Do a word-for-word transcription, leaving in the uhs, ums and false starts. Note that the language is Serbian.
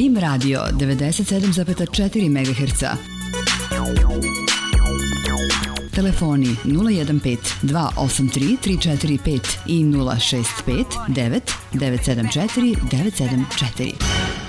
Pim Radio devedeset sedam zarez četiri megaherca. Telefoni nula jedan pet dva osam tri tri četiri pet i nula šest pet devet devet sedam četiri devet sedam četiri.